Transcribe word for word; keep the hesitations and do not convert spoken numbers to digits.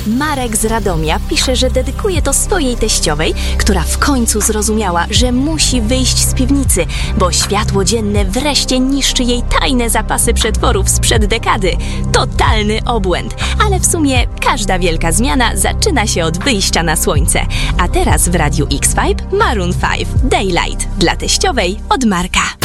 Marek z Radomia pisze, że dedykuje to swojej teściowej, która w końcu zrozumiała, że musi wyjść z piwnicy, bo światło dzienne wreszcie niszczy jej tajne zapasy przetworów sprzed dekady. Totalny obłęd, ale w sumie każda wielka zmiana zaczyna się od wyjścia na słońce. A teraz w Radiu X Vibe Maroon pięć Daylight dla teściowej od Marka.